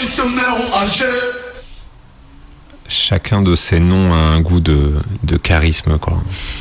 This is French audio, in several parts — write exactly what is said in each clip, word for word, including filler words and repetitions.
révolutionnaire ou Alger. Chacun de ces noms a un goût de, de charisme, quoi.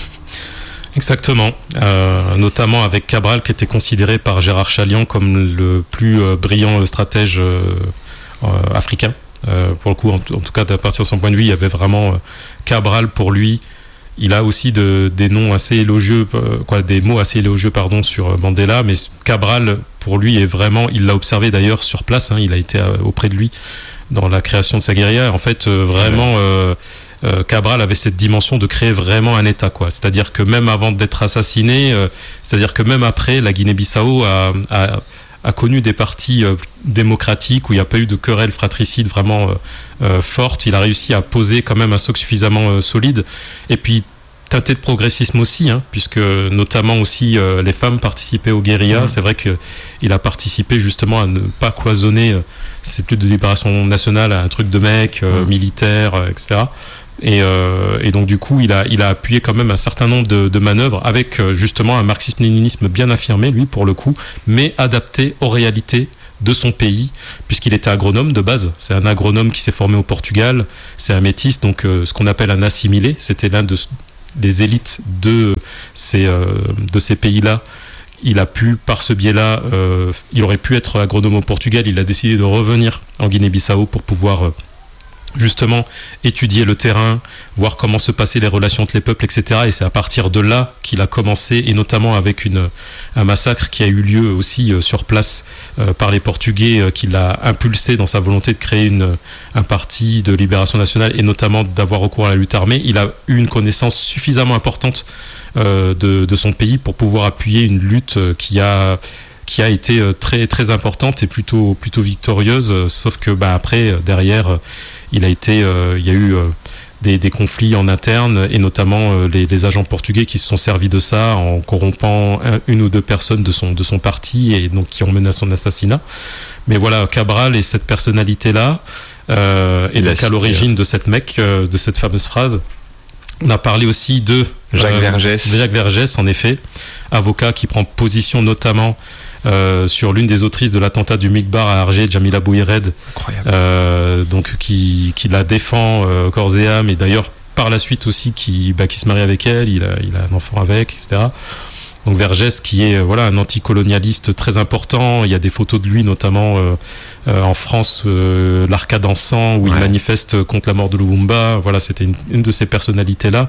Exactement, euh, notamment avec Cabral qui était considéré par Gérard Chaliand comme le plus euh, brillant stratège euh, euh, africain. Euh, pour le coup, en, en tout cas, à partir de son point de vue, il y avait vraiment euh, Cabral pour lui. Il a aussi de, des noms assez élogieux, euh, quoi, des mots assez élogieux, pardon, sur Mandela. Mais Cabral, pour lui, est vraiment, il l'a observé d'ailleurs sur place. Hein, il a été euh, auprès de lui dans la création de sa guérilla. En fait, euh, vraiment. Euh, Euh, Cabral avait cette dimension de créer vraiment un État, quoi. C'est-à-dire que même avant d'être assassiné, euh, c'est-à-dire que même après, la Guinée-Bissau a, a, a connu des partis euh, démocratiques où il n'y a pas eu de querelle fratricide vraiment euh, euh, forte. Il a réussi à poser quand même un socle suffisamment euh, solide. Et puis teinté de progressisme aussi, hein, puisque notamment aussi euh, les femmes participaient aux guérillas. Mmh. C'est vrai qu'il a participé justement à ne pas cloisonner euh, cette lutte de libération nationale à un truc de mec, euh, mmh. militaire, euh, et cetera. Et, euh, et donc du coup il a, il a appuyé quand même un certain nombre de, de manœuvres avec euh, justement un marxisme-léninisme bien affirmé, lui, pour le coup, mais adapté aux réalités de son pays, puisqu'il était agronome de base. C'est un agronome qui s'est formé au Portugal, c'est un métis, donc euh, ce qu'on appelle un assimilé. C'était l'un de, des élites de ces, euh, de ces pays-là. Il a pu, par ce biais-là, euh, il aurait pu être agronome au Portugal, il a décidé de revenir en Guinée-Bissau pour pouvoir... Euh, justement étudier le terrain, voir comment se passaient les relations entre les peuples, et cetera. Et c'est à partir de là qu'il a commencé, et notamment avec une, un massacre qui a eu lieu aussi euh, sur place euh, par les Portugais, euh, qu'il a impulsé dans sa volonté de créer une, un parti de libération nationale, et notamment d'avoir recours à la lutte armée. Il a eu une connaissance suffisamment importante euh, de, de son pays pour pouvoir appuyer une lutte euh, qui a... qui a été très très importante et plutôt plutôt victorieuse, sauf que bah après derrière il a été euh, il y a eu euh, des, des conflits en interne, et notamment euh, les, les agents portugais qui se sont servis de ça en corrompant un, une ou deux personnes de son de son parti, et donc qui ont mené à son assassinat. Mais voilà, Cabral et cette personnalité là euh, et donc à l'origine de cette mec euh, de cette fameuse phrase. On a parlé aussi de Jacques euh, Vergès. Jacques Vergès, en effet, avocat qui prend position notamment euh, sur l'une des autrices de l'attentat du Micbar à Arger, Jamila Bouhired, euh, donc qui, qui la défend euh, corps et âme, et d'ailleurs par la suite aussi qui, bah, qui se marie avec elle, il a, il a un enfant avec, et cetera. Donc Vergès qui est voilà, un anticolonialiste très important. Il y a des photos de lui notamment euh, euh, en France, euh, l'Arcade en sang, où ouais. il manifeste contre la mort de Lumumba. Voilà, c'était une, une de ces personnalités-là.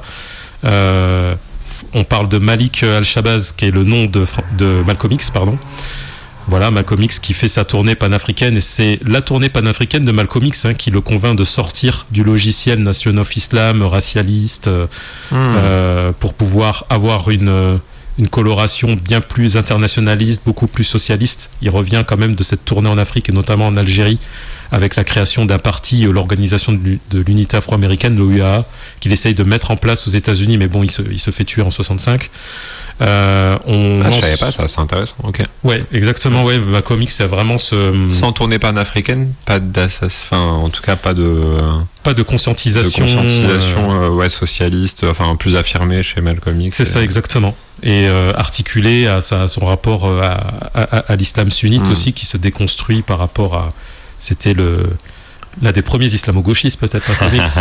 Euh, on parle de Malik Al-Shabazz, qui est le nom de, de Malcolm X, pardon. Voilà, Malcolm X qui fait sa tournée panafricaine, et c'est la tournée panafricaine de Malcolm X hein, qui le convainc de sortir du logiciel Nation of Islam, racialiste, mmh. euh, pour pouvoir avoir une... une coloration bien plus internationaliste, beaucoup plus socialiste. Il revient quand même de cette tournée en Afrique, et notamment en Algérie, avec la création d'un parti, l'organisation de l'unité afro-américaine, l'O U A A, qu'il essaye de mettre en place aux États-Unis, mais bon, il se, il se fait tuer en soixante-cinq. Euh, on ah, lance... je savais pas ça, c'est intéressant. Ok. Ouais, exactement. Ouais, Malcolm X, c'est vraiment ce. Sans tournée panafricaine, pas d'assassin, enfin, en tout cas, pas de. Pas de conscientisation. De conscientisation, euh... Euh, ouais, socialiste, enfin, plus affirmée chez Malcolm X. C'est et... ça, exactement. Et euh, articulé à, sa, à son rapport à, à, à, à l'islam sunnite mmh. aussi, qui se déconstruit par rapport à. C'était le. L'un des premiers islamo-gauchistes peut-être, Malcolm X.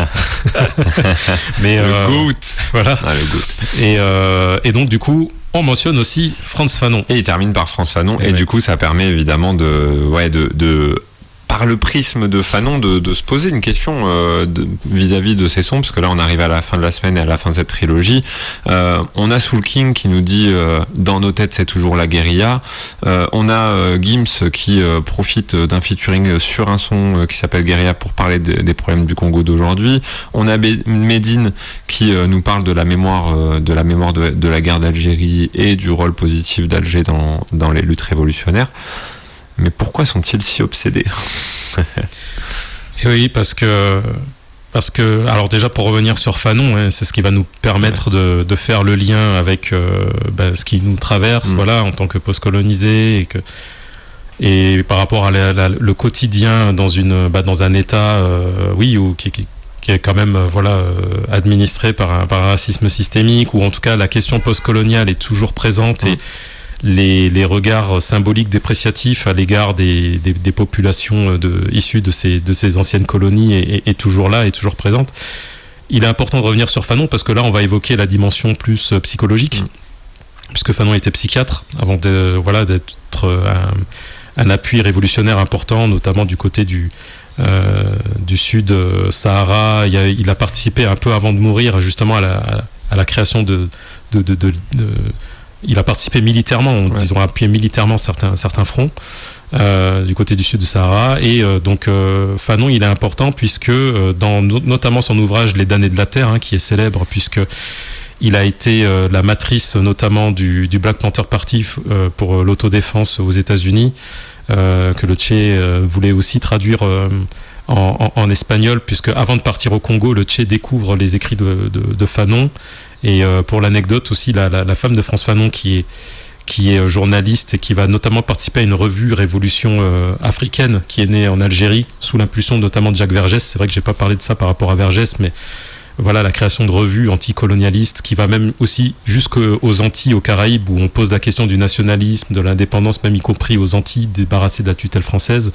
Mais le euh, goût. Voilà. Ah, le goût. Et, euh, et donc du coup, on mentionne aussi Frantz Fanon. Et il termine par Frantz Fanon, et, et ouais. du coup, ça permet évidemment de, ouais, de, de par le prisme de Fanon, de, de se poser une question euh, de, vis-à-vis de ces sons, parce que là, on arrive à la fin de la semaine et à la fin de cette trilogie. Euh, on a Soul King qui nous dit euh, dans nos têtes, c'est toujours la guérilla. Euh, on a euh, Gims qui euh, profite d'un featuring sur un son euh, qui s'appelle Guérilla pour parler de, des problèmes du Congo d'aujourd'hui. On a Medine qui euh, nous parle de la mémoire, euh, de la mémoire de, de la guerre d'Algérie et du rôle positif d'Alger dans, dans les luttes révolutionnaires. Mais pourquoi sont-ils si obsédés? Et oui, parce que, parce que, alors déjà pour revenir sur Fanon, hein, c'est ce qui va nous permettre ouais. de, de faire le lien avec euh, bah, ce qui nous traverse, mmh. voilà, en tant que post-colonisé, et que et par rapport à la, la, le quotidien dans une, bah, dans un État, euh, oui, où, qui, qui, qui est quand même, euh, voilà, euh, administré par un, par un racisme systémique, où en tout cas la question post-coloniale est toujours présente mmh. et les, les regards symboliques dépréciatifs à l'égard des, des, des populations de, issues de ces, de ces anciennes colonies est, est, est toujours là, est toujours présente. Il est important de revenir sur Fanon parce que là, on va évoquer la dimension plus psychologique, mmh. puisque Fanon était psychiatre avant de, voilà, d'être un, un appui révolutionnaire important, notamment du côté du, euh, du sud Sahara. Il a, il a participé un peu avant de mourir justement à la, à la création de... de, de, de, de il a participé militairement, ouais. disons appuyé militairement certains, certains fronts euh, du côté du sud du Sahara. Et euh, donc euh, Fanon, il est important puisque euh, dans no- notamment son ouvrage Les damnés de la terre, hein, qui est célèbre puisque il a été euh, la matrice notamment du, du Black Panther Party euh, pour l'autodéfense aux États-Unis, euh, que le Che euh, voulait aussi traduire euh, en, en, en espagnol, puisque avant de partir au Congo, le Che découvre les écrits de, de, de Fanon. Et euh, pour l'anecdote aussi, la, la, la femme de Frantz Fanon, qui est, qui est journaliste et qui va notamment participer à une revue Révolution euh, africaine qui est née en Algérie, sous l'impulsion notamment de Jacques Vergès. C'est vrai que j'ai pas parlé de ça par rapport à Vergès, mais voilà, la création de revues anticolonialistes qui va même aussi jusqu'aux Antilles, aux Caraïbes, où on pose la question du nationalisme, de l'indépendance, même y compris aux Antilles, débarrassées de la tutelle française.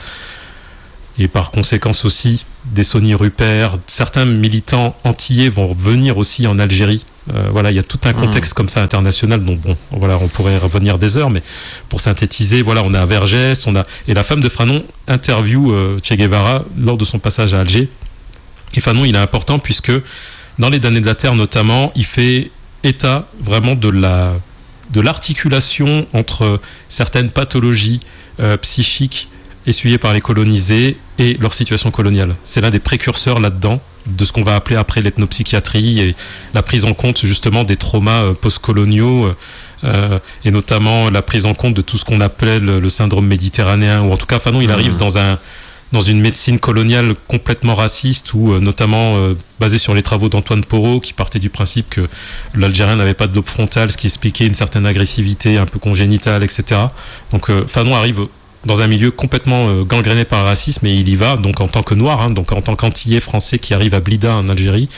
Et par conséquence aussi, des Sonny Rupert, certains militants antillais vont venir aussi en Algérie. Euh, voilà, il y a tout un contexte mmh. comme ça international, donc bon, voilà, on pourrait revenir des heures, mais pour synthétiser, voilà, on a Vergès, on a et la femme de Fanon interview euh, Che Guevara lors de son passage à Alger. Et Fanon, il est important puisque dans les damnés de la terre notamment, il fait état vraiment de la de l'articulation entre certaines pathologies euh, psychiques essuyées par les colonisés et leur situation coloniale. C'est l'un des précurseurs là-dedans de ce qu'on va appeler après l'ethnopsychiatrie et la prise en compte justement des traumas euh, post-coloniaux euh, et notamment la prise en compte de tout ce qu'on appelait le, le syndrome méditerranéen, ou en tout cas Fanon il arrive mmh. dans un dans une médecine coloniale complètement raciste, ou euh, notamment euh, basée sur les travaux d'Antoine Porot, qui partait du principe que l'Algérien n'avait pas de lobe frontal, ce qui expliquait une certaine agressivité un peu congénitale, et cetera. Donc euh, Fanon arrive dans un milieu complètement euh, gangréné par le racisme, et il y va donc en tant que noir, hein, donc en tant qu'antillais français qui arrive à Blida en Algérie,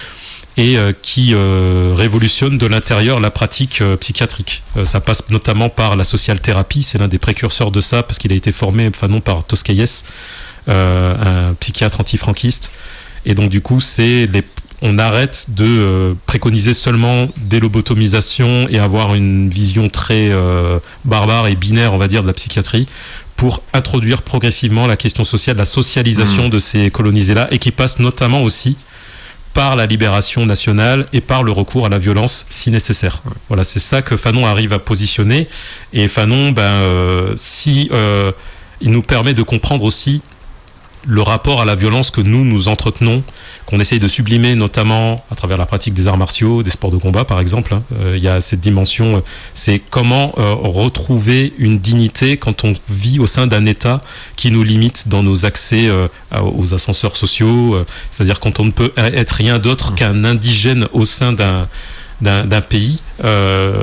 et euh, qui euh, révolutionne de l'intérieur la pratique euh, psychiatrique. Euh, ça passe notamment par la social thérapie, c'est l'un des précurseurs de ça, parce qu'il a été formé, Fanon, par Tosquelles, euh, un psychiatre antifranquiste. Et donc du coup, c'est les, on arrête de euh, préconiser seulement des lobotomisations et avoir une vision très euh, barbare et binaire, on va dire, de la psychiatrie, pour introduire progressivement la question sociale, la socialisation mmh. de ces colonisés-là, et qui passe notamment aussi par la libération nationale et par le recours à la violence si nécessaire. Voilà, c'est ça que Fanon arrive à positionner. Et Fanon, ben, euh, si, euh, il nous permet de comprendre aussi le rapport à la violence que nous, nous entretenons, qu'on essaye de sublimer notamment à travers la pratique des arts martiaux, des sports de combat par exemple. Hein. Euh, il y a cette dimension, c'est comment euh, retrouver une dignité quand on vit au sein d'un État qui nous limite dans nos accès euh, aux ascenseurs sociaux, euh, c'est-à-dire quand on ne peut être rien d'autre qu'un indigène au sein d'un, d'un, d'un pays, euh,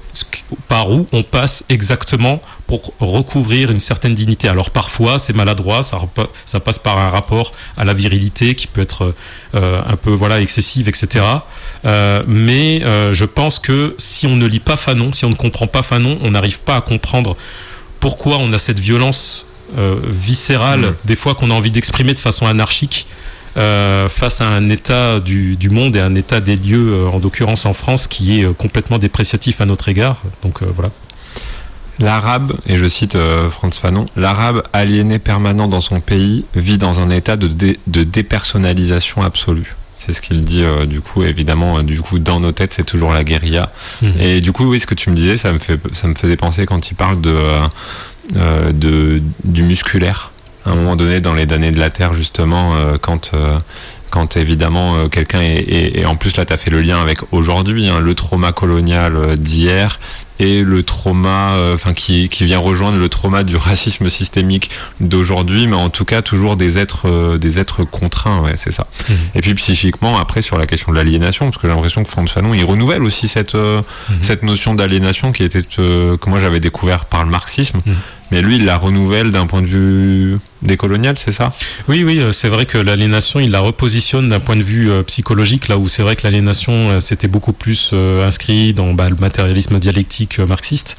par où on passe exactement pour recouvrir une certaine dignité. Alors parfois c'est maladroit, ça, ça passe par un rapport à la virilité qui peut être euh, un peu voilà excessive, et cetera. Euh, mais euh, je pense que si on ne lit pas Fanon, si on ne comprend pas Fanon, on n'arrive pas à comprendre pourquoi on a cette violence euh, viscérale, mmh. des fois qu'on a envie d'exprimer de façon anarchique, Euh, face à un état du, du monde et un état des lieux, euh, en l'occurrence en France, qui est euh, complètement dépréciatif à notre égard. Donc euh, voilà. L'arabe, et je cite euh, Frantz Fanon, l'arabe aliéné permanent dans son pays vit dans un état de, dé, de dépersonnalisation absolue. C'est ce qu'il dit, euh, du coup, évidemment, euh, du coup, dans nos têtes, c'est toujours la guérilla. Mmh. Et du coup, oui, ce que tu me disais, ça me, fait, ça me faisait penser quand il parle de, euh, de, du musculaire. À un moment donné, dans les damnés de la terre, justement, euh, quand, euh, quand évidemment euh, quelqu'un est, est, et en plus là, tu as fait le lien avec aujourd'hui, hein, le trauma colonial euh, d'hier et le trauma, enfin, euh, qui, qui vient rejoindre le trauma du racisme systémique d'aujourd'hui, mais en tout cas toujours des êtres, euh, des êtres contraints, ouais, c'est ça. Mmh. Et puis psychiquement, après sur la question de l'aliénation, parce que j'ai l'impression que Frantz Fanon, il renouvelle aussi cette, euh, mmh. cette notion d'aliénation qui était euh, que moi j'avais découvert par le marxisme. Mmh. Mais lui, il la renouvelle d'un point de vue décolonial, c'est ça ? Oui, oui, c'est vrai que l'aliénation, il la repositionne d'un point de vue euh, psychologique, là où c'est vrai que l'aliénation, euh, c'était beaucoup plus euh, inscrit dans bah, le matérialisme dialectique euh, marxiste.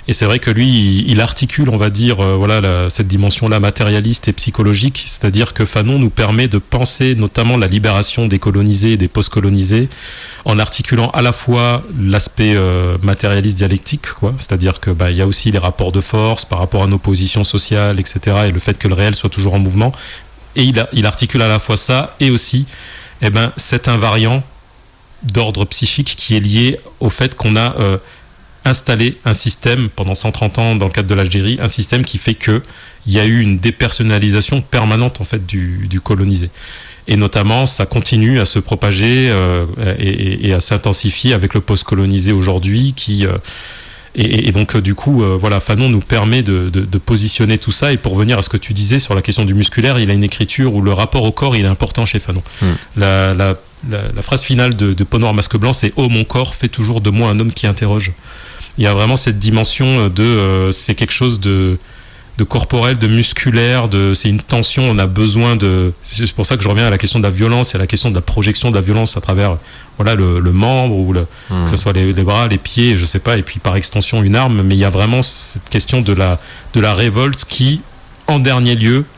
Et c'est vrai que lui, il, il articule, on va dire, euh, voilà, la, cette dimension-là matérialiste et psychologique, c'est-à-dire que Fanon nous permet de penser notamment la libération des colonisés et des post-colonisés, en articulant à la fois l'aspect euh, matérialiste dialectique, quoi, c'est-à-dire que bah, il y a aussi les rapports de force par rapport à nos positions sociales, et cetera, et le fait que le réel soit toujours en mouvement. Et il, a, il articule à la fois ça et aussi eh ben, cet invariant d'ordre psychique qui est lié au fait qu'on a euh, installé un système pendant cent trente ans dans le cadre de l'Algérie, un système qui fait qu'il y a eu une dépersonnalisation permanente en fait, du, du colonisé. Et notamment, ça continue à se propager euh, et, et, et à s'intensifier avec le post-colonisé aujourd'hui qui... Euh, Et, et donc, euh, du coup, euh, voilà, Fanon nous permet de, de, de positionner tout ça. Et pour revenir à ce que tu disais sur la question du musculaire, il a une écriture où le rapport au corps, il est important chez Fanon. Mm. La, la, la, la phrase finale de, de Peau noire, masque blanc, c'est « Oh, mon corps fait toujours de moi un homme qui interroge ». Il y a vraiment cette dimension de... Euh, c'est quelque chose de... de corporel, de musculaire, de, c'est une tension, on a besoin de... C'est pour ça que je reviens à la question de la violence et à la question de la projection de la violence à travers voilà, le, le membre, ou le, mmh. que ce soit les, les bras, les pieds, je sais pas, et puis par extension une arme, mais il y a vraiment cette question de la, de la révolte qui, en dernier lieu,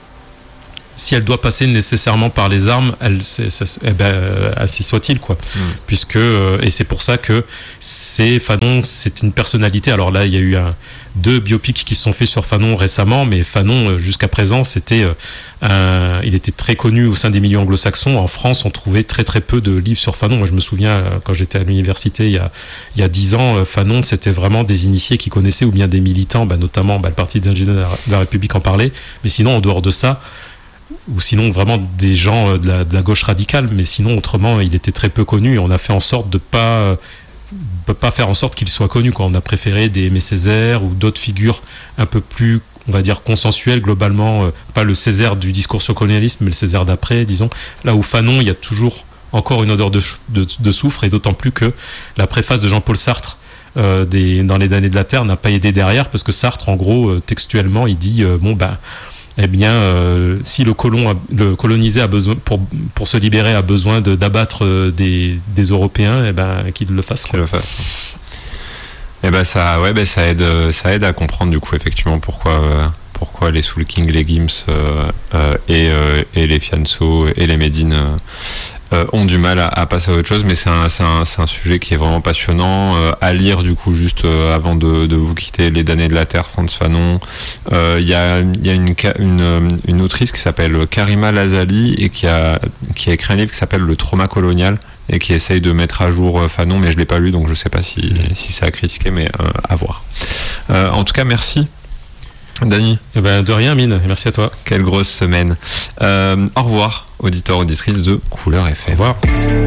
si elle doit passer nécessairement par les armes, elle, c'est, c'est, eh ben, ainsi soit-il, quoi. Mmh. Puisque, euh, et c'est pour ça que c'est Fanon, c'est une personnalité. Alors là, il y a eu un, deux biopics qui se sont faits sur Fanon récemment, mais Fanon, jusqu'à présent, c'était, euh, un, il était très connu au sein des milieux anglo-saxons. En France, on trouvait très très peu de livres sur Fanon. Moi, je me souviens, quand j'étais à l'université il y a, il y a dix ans, Fanon, c'était vraiment des initiés qui connaissaient, ou bien des militants, bah, notamment bah, le Parti des ingénieurs de la République en parlait. Mais sinon, en dehors de ça, ou sinon vraiment des gens de la, de la gauche radicale, mais sinon autrement il était très peu connu et on a fait en sorte de pas de pas faire en sorte qu'il soit connu, quoi. On a préféré des Aimé Césaire ou d'autres figures un peu plus, on va dire, consensuelles globalement, euh, pas le Césaire du discours sur le colonialisme, mais le Césaire d'après, disons, là où Fanon, il y a toujours encore une odeur de, de, de soufre, et d'autant plus que la préface de Jean-Paul Sartre euh, des, dans les damnés de la terre n'a pas aidé derrière, parce que Sartre, en gros, euh, textuellement, il dit euh, bon ben eh bien, euh, si le colon, a, le colonisé a besoin, pour, pour se libérer, a besoin de, d'abattre des, des Européens, eh ben, qu'il le fasse. Qu'il le fasse. Eh ben, ça, ouais, ben, ça aide, ça aide à comprendre, du coup, effectivement, pourquoi, euh, pourquoi les Soul King, les Gims, euh, euh, et, euh, et les Fianso et les Médine euh, euh, ont du mal à, à passer à autre chose, mais c'est un, c'est un, c'est un sujet qui est vraiment passionnant euh, à lire, du coup, juste euh, avant de, de vous quitter. Les damnés de la terre, Frantz Fanon. Il euh, y a, y a une, une, une autrice qui s'appelle Karima Lazali et qui a, qui a écrit un livre qui s'appelle Le trauma colonial et qui essaye de mettre à jour Fanon, mais je l'ai pas lu, donc je sais pas si, mmh. si c'est à critiquer, mais euh, à voir. Euh, en tout cas, merci. Dany. Eh ben, de rien, Mine. Merci à toi. Quelle grosse semaine. Euh, au revoir, auditeurs, auditrices de Couleur F M. Au revoir.